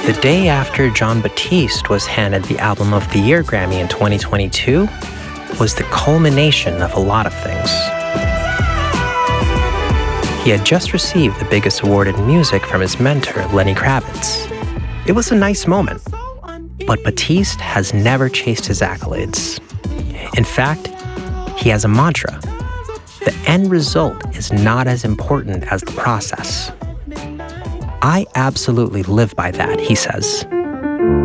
The day after Jon Batiste was handed the Album of the Year Grammy in 2022 was the culmination of a lot of things. He had just received the biggest award in music from his mentor, Lenny Kravitz. It was a nice moment, but Batiste has never chased his accolades. In fact, he has a mantra. The end result is not as important as the process. I absolutely live by that, he says.